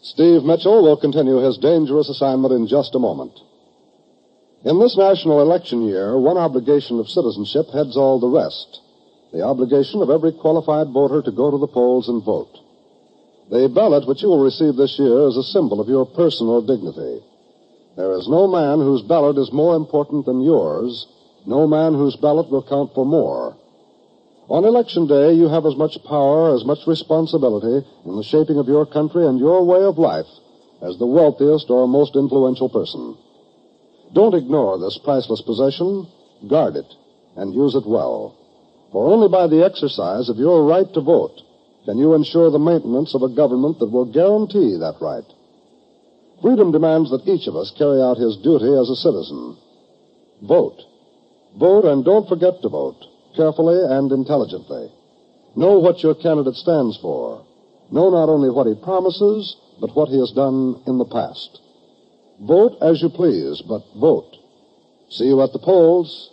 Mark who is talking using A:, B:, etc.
A: Steve Mitchell will continue his dangerous assignment in just a moment. In this national election year, one obligation of citizenship heads all the rest. The obligation of every qualified voter to go to the polls and vote. The ballot which you will receive this year is a symbol of your personal dignity. There is no man whose ballot is more important than yours, no man whose ballot will count for more. On election day, you have as much power, as much responsibility in the shaping of your country and your way of life as the wealthiest or most influential person. Don't ignore this priceless possession. Guard it, and use it well. For only by the exercise of your right to vote can you ensure the maintenance of a government that will guarantee that right. Freedom demands that each of us carry out his duty as a citizen. Vote. Vote, and don't forget to vote, carefully and intelligently. Know what your candidate stands for. Know not only what he promises, but what he has done in the past. Vote as you please, but vote. See you at the polls.